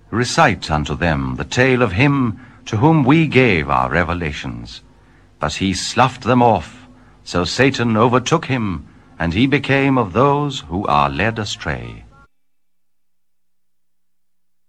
recite unto them the tale of him to whom we gave our revelations. But he sloughed them off, so Satan overtook him, and he became of those who are led astray.